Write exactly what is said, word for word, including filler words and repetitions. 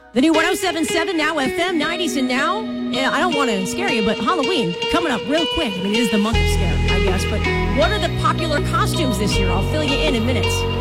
The new one oh seven point seven Now F M, nineties and now. Yeah, I don't want to scare you, but Halloween coming up real quick. I mean, it is the month of scare, I guess. But what are the popular costumes this year? I'll fill you in in minutes.